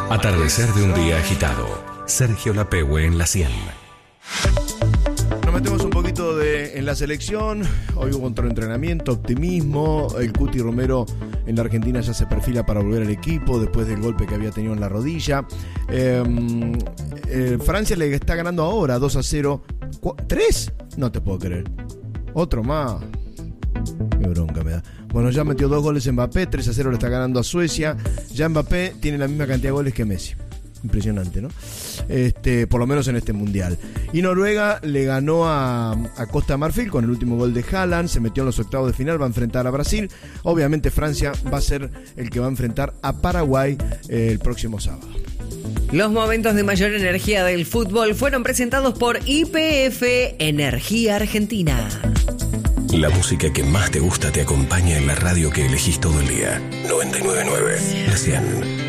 Atardecer de un día agitado. Sergio Lapehue en la 100. Nos metemos un poquito en la selección. Hoy hubo otro entrenamiento, optimismo. El Cuti Romero en la Argentina ya se perfila para volver al equipo después del golpe que había tenido en la rodilla. Francia le está ganando ahora 2-0. ¿3? No te puedo creer. Otro más. Qué bronca me da. Bueno, ya metió 2 goles Mbappé, 3-0 le está ganando a Suecia. Ya Mbappé tiene la misma cantidad de goles que Messi. Impresionante, ¿no? Por lo menos en este mundial. Y Noruega le ganó a Costa de Marfil con el último gol de Haaland. Se metió en los octavos de final, va a enfrentar a Brasil. Obviamente Francia va a ser el que va a enfrentar a Paraguay el próximo sábado. Los momentos de mayor energía del fútbol fueron presentados por YPF Energía Argentina. La música que más te gusta te acompaña en la radio que elegís todo el día. 99.9, la 100.